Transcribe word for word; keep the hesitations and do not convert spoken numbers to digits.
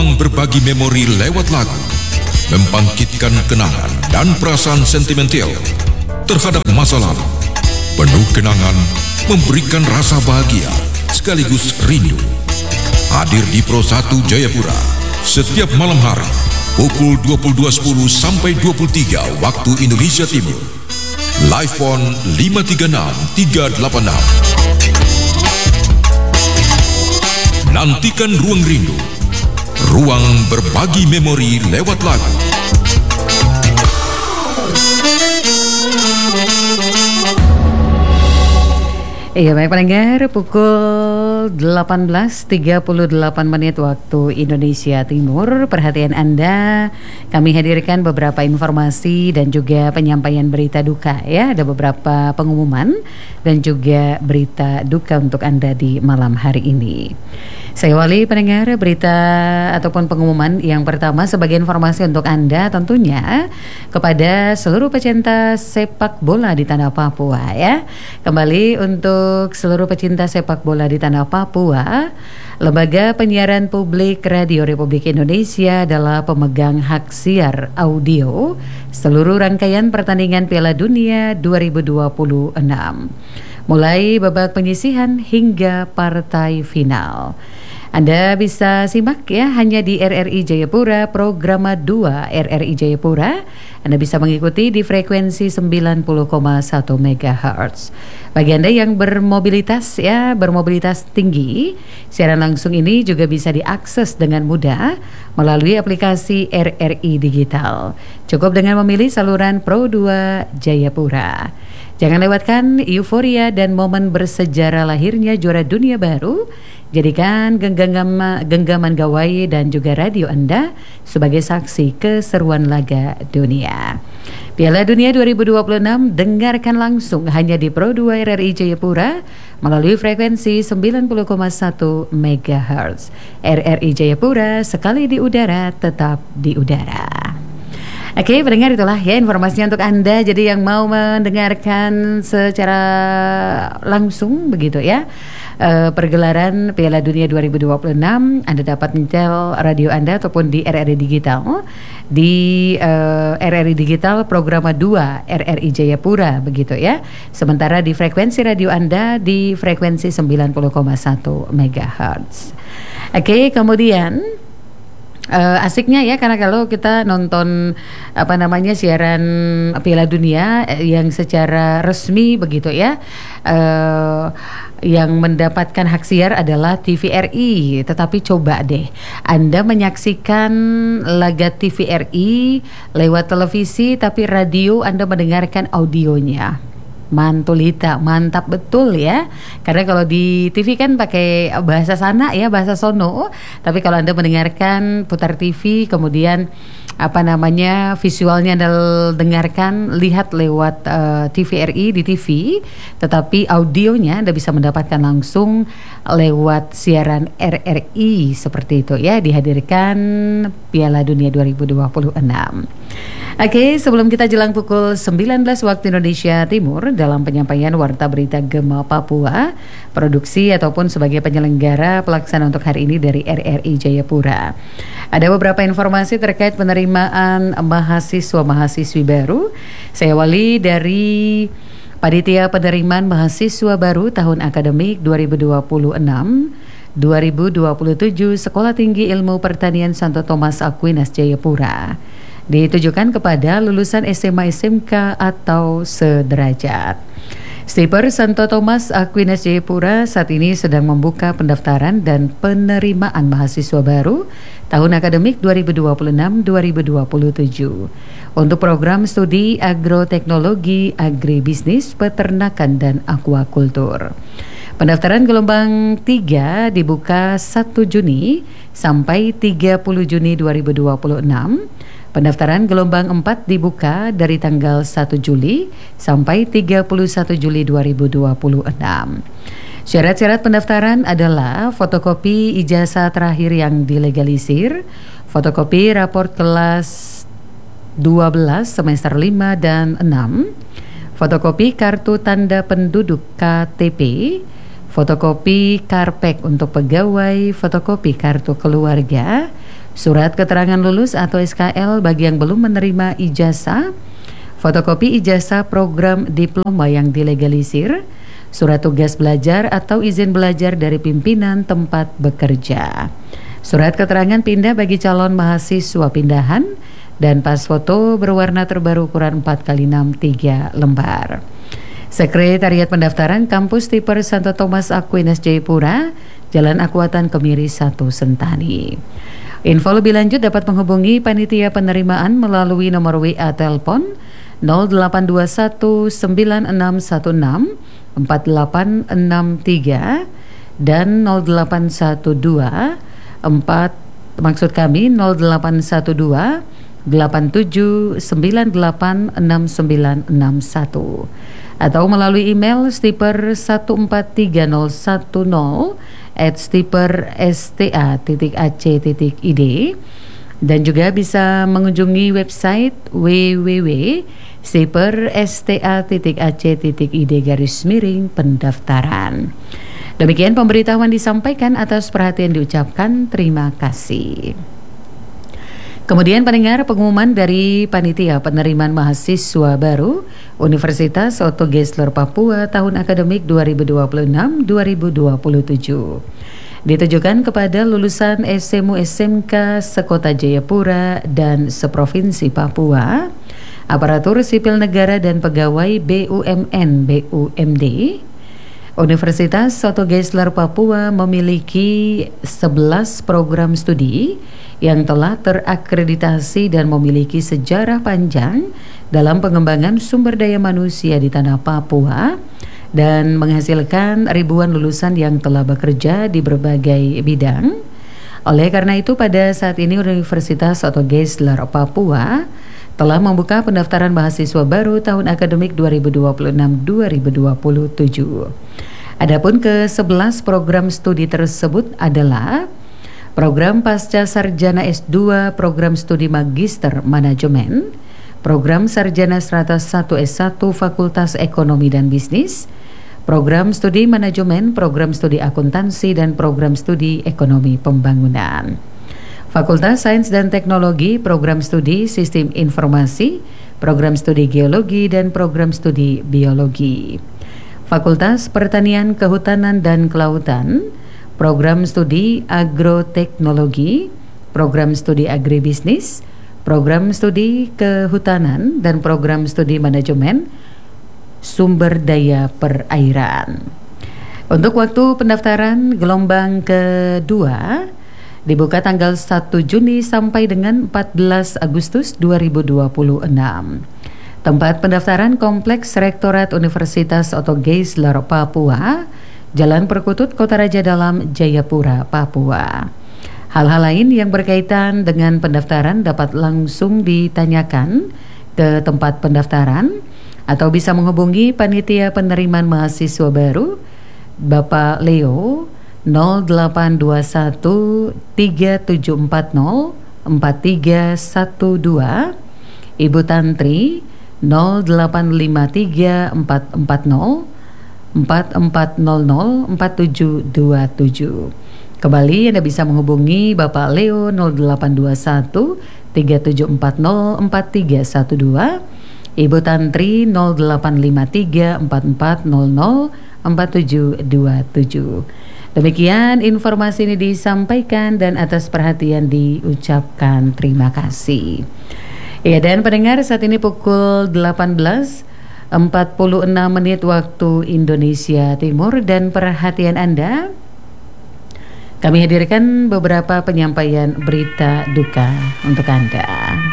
Ruang berbagi memori lewat lagu, membangkitkan kenangan dan perasaan sentimental terhadap masa lalu. Penuh kenangan, memberikan rasa bahagia sekaligus rindu. Hadir di Pro satu Jayapura setiap malam hari pukul dua puluh dua sepuluh sampai dua puluh tiga waktu Indonesia Timur. Live Phone lima tiga enam tiga delapan enam. Nantikan Ruang Rindu, ruang berbagi memori lewat lagu. Iya baik pendengar, pukul delapan belas tiga puluh delapan menit waktu Indonesia Timur. Perhatian Anda, kami hadirkan beberapa informasi dan juga penyampaian berita duka ya. Ada beberapa pengumuman dan juga berita duka untuk Anda di malam hari ini. Saya Wali pendengar, berita ataupun pengumuman yang pertama sebagai informasi untuk Anda tentunya kepada seluruh pecinta sepak bola di tanah Papua ya. Kembali untuk seluruh pecinta sepak bola di tanah Papua, Lembaga Penyiaran Publik Radio Republik Indonesia adalah pemegang hak siar audio seluruh rangkaian pertandingan Piala Dunia dua ribu dua puluh enam, mulai babak penyisihan hingga partai final. Anda bisa simak ya hanya di R R I Jayapura, Programa dua R R I Jayapura. Anda bisa mengikuti di frekuensi sembilan puluh koma satu megahertz. Bagi Anda yang bermobilitas ya, bermobilitas tinggi, siaran langsung ini juga bisa diakses dengan mudah melalui aplikasi R R I Digital. Cukup dengan memilih saluran Pro dua Jayapura. Jangan lewatkan euforia dan momen bersejarah lahirnya juara dunia baru. Jadikan genggaman, genggaman gawai dan juga radio Anda sebagai saksi keseruan laga dunia. Piala Dunia dua ribu dua puluh enam dengarkan langsung hanya di Pro dua R R I Jayapura melalui frekuensi sembilan puluh koma satu megahertz. R R I Jayapura, sekali di udara tetap di udara. Oke, pendengar, itulah ya informasinya untuk Anda. Jadi yang mau mendengarkan secara langsung begitu ya uh, pergelaran Piala Dunia dua ribu dua puluh enam, Anda dapat menyetel radio Anda ataupun di R R I Digital, di uh, R R I Digital Programa dua R R I Jayapura begitu ya. Sementara di frekuensi radio Anda di frekuensi sembilan puluh koma satu megahertz. Oke, kemudian Uh, asiknya ya, karena kalau kita nonton apa namanya siaran Piala Dunia eh, yang secara resmi begitu ya, uh, yang mendapatkan hak siar adalah T V R I. Tetapi coba deh Anda menyaksikan laga T V R I lewat televisi, tapi radio Anda mendengarkan audionya. Mantulita, mantap betul ya. Karena kalau di T V kan pakai bahasa sana ya, bahasa sono. Tapi kalau Anda mendengarkan putar T V, kemudian apa namanya visualnya Anda dengarkan, lihat lewat uh, T V R I di T V, tetapi audionya Anda bisa mendapatkan langsung lewat siaran R R I seperti itu ya, dihadirkan Piala Dunia dua ribu dua puluh enam. Oke, sebelum kita jelang pukul sembilan belas waktu Indonesia Timur dalam penyampaian Warta Berita Gema Papua, produksi ataupun sebagai penyelenggara pelaksana untuk hari ini dari R R I Jayapura. Ada beberapa informasi terkait penerimaan mahasiswa-mahasiswi baru. Saya Wali dari Panitia Penerimaan Mahasiswa Baru tahun akademik dua ribu dua puluh enam dua ribu dua puluh tujuh Sekolah Tinggi Ilmu Pertanian Santo Thomas Aquinas Jayapura. Ditujukan kepada lulusan S M A S M K atau sederajat. Stiper Santo Thomas Aquinas Jayapura saat ini sedang membuka pendaftaran dan penerimaan mahasiswa baru tahun akademik dua ribu dua puluh enam dua ribu dua puluh tujuh untuk program studi agroteknologi, agribisnis, peternakan, dan aquakultur. Pendaftaran gelombang tiga dibuka satu Juni sampai tiga puluh Juni dua ribu dua puluh enam. Pendaftaran gelombang empat dibuka dari tanggal satu Juli sampai tiga puluh satu Juli dua ribu dua puluh enam. Syarat-syarat pendaftaran adalah fotokopi ijazah terakhir yang dilegalisir, fotokopi raport kelas dua belas semester lima dan enam, fotokopi kartu tanda penduduk K T P, fotokopi karpek untuk pegawai, fotokopi kartu keluarga, surat keterangan lulus atau S K L bagi yang belum menerima ijazah, fotokopi ijazah program diploma yang dilegalisir, surat tugas belajar atau izin belajar dari pimpinan tempat bekerja, surat keterangan pindah bagi calon mahasiswa pindahan, dan pas foto berwarna terbaru ukuran empat kali enam tiga lembar. Sekretariat Pendaftaran Kampus Tiper Santo Thomas Aquinas Jayapura, Jalan Akuatan Kemiri satu Sentani. Info lebih lanjut dapat menghubungi panitia penerimaan melalui nomor W A telepon nol delapan dua satu sembilan enam satu enam empat delapan enam tiga dan nol delapan satu dua empat maksud kami nol delapan satu dua delapan tujuh sembilan delapan enam sembilan enam satu atau melalui email stiper satu empat tiga nol satu nol at stiper sta titik ac titik id, dan juga bisa mengunjungi website w w w titik stiper sta titik ac titik id garis miring pendaftaran. Demikian pemberitahuan disampaikan, atas perhatian diucapkan terima kasih. Kemudian pendengar, pengumuman dari Panitia Penerimaan Mahasiswa Baru Universitas Otto Geisler Papua tahun akademik dua ribu dua puluh enam dua ribu dua puluh tujuh ditujukan kepada lulusan S M U S M K Sekota Jayapura dan seprovinsi Papua, aparatur sipil negara dan pegawai B U M N B U M D. Universitas Otto Geisler Papua memiliki sebelas program studi yang telah terakreditasi dan memiliki sejarah panjang dalam pengembangan sumber daya manusia di tanah Papua dan menghasilkan ribuan lulusan yang telah bekerja di berbagai bidang. Oleh karena itu, pada saat ini Universitas Otto Geisler Papua telah membuka pendaftaran mahasiswa baru tahun akademik dua ribu dua puluh enam dua ribu dua puluh tujuh. Adapun ke sebelas program studi tersebut adalah program Pasca Sarjana S dua, program studi Magister Manajemen, program Sarjana Strata satu S satu Fakultas Ekonomi dan Bisnis, program studi Manajemen, program studi Akuntansi, dan program studi Ekonomi Pembangunan. Fakultas Sains dan Teknologi, program studi Sistem Informasi, program studi Geologi, dan program studi Biologi. Fakultas Pertanian, Kehutanan, dan Kelautan, program studi Agroteknologi, program studi Agribisnis, program studi Kehutanan, dan program studi Manajemen Sumber Daya Perairan. Untuk waktu pendaftaran gelombang kedua dibuka tanggal satu Juni sampai dengan empat belas Agustus dua ribu dua puluh enam. Tempat pendaftaran Kompleks Rektorat Universitas Otto Geisler Papua, Jalan Perkutut, Kota Raja Dalam, Jayapura, Papua. Hal-hal lain yang berkaitan dengan pendaftaran dapat langsung ditanyakan ke tempat pendaftaran atau bisa menghubungi Panitia Penerimaan Mahasiswa Baru Bapak Leo nol delapan dua satu tiga tujuh empat nol empat tiga satu dua, Ibu Tantri nol delapan lima tiga empat empat nol empat empat nol nol empat tujuh dua tujuh. Kembali Anda bisa menghubungi Bapak Leo nol delapan dua satu tiga tujuh empat nol empat tiga satu dua, Ibu Tantri nol delapan lima tiga empat empat nol nol empat tujuh dua tujuh. Demikian informasi ini disampaikan dan atas perhatian diucapkan terima kasih. Ya, dan pendengar, saat ini pukul delapan belas empat puluh enam menit waktu Indonesia Timur, dan perhatian Anda, kami hadirkan beberapa penyampaian berita duka untuk Anda.